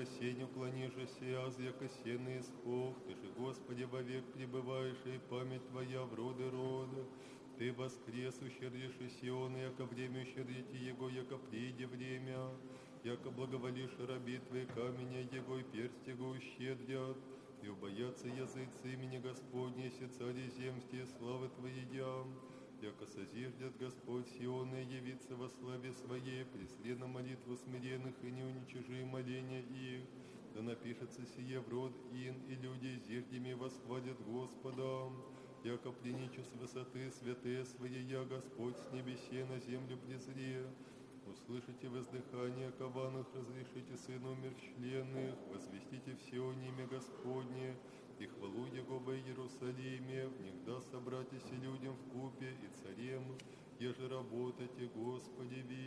яко сень уклонишься, аз яко сенный исход. Ты же, Господи, вовек пребываешь, и память Твоя в роды рода. Ты воскрес, ущердишь Сион, яко время ущердите Его, яко приде время, яко благоволишь раби Твои камня Его, и персть Его ущедрят. И убоятся языцы имени Господне, се цари земские, славы Твоя. Яко созиждет Господь Сиона, и явится во славе Своей, пресли на молитву смиренных, и не уничижи моления их. Да напишется сие в род ин, и люди зиждями восхвалят Господа. Яко пленичу с высоты святые Свои, я Господь с небесе на землю презре. Услышите воздыхание кованых, разрешите сыну умерщвленных, возвестите все о имя Господне, и хвалу Его во Иерусалиме, внегда собратися людям в купе и царем, еже работайте, Господи,